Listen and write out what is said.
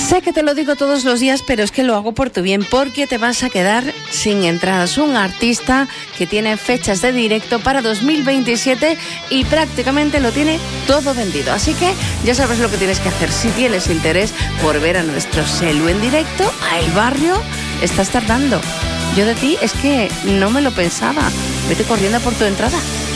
Sé que te lo digo todos los días, pero es que lo hago por tu bien, porque te vas a quedar sin entradas. Un artista que tiene fechas de directo para 2027 y prácticamente lo tiene todo vendido. Así que ya sabes lo que tienes que hacer. Si tienes interés por ver a nuestro Selu en directo, a El Barrio, estás tardando. Yo de ti es que no me lo pensaba. Vete corriendo por tu entrada.